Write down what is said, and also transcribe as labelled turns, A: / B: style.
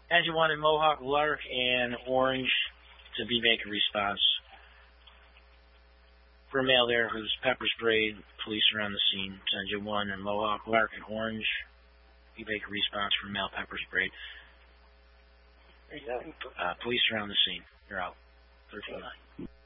A: Engine 1 in Mohawk, Lark, and Orange to be make a response. For a male there who's pepper sprayed, police around the scene. It's Engine 1 in Mohawk, Lark, and Orange. Be make a response for male pepper sprayed. Police around the scene. You're out. 13-9.